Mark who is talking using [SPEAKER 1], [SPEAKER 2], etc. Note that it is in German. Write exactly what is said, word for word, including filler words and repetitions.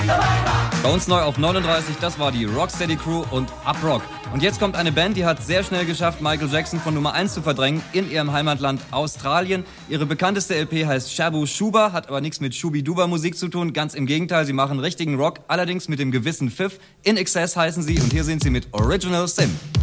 [SPEAKER 1] Bei uns neu auf neununddreißig, das war die Rocksteady Crew und Uprock. Und jetzt kommt eine Band, die hat sehr schnell geschafft, Michael Jackson von Nummer eins zu verdrängen in ihrem Heimatland Australien. Ihre bekannteste L P heißt Shabu Shuba, hat aber nichts mit Shubi-Duba Musik zu tun. Ganz im Gegenteil, sie machen richtigen Rock, allerdings mit dem gewissen Pfiff. In Excess heißen sie und hier sind sie mit Original Sin.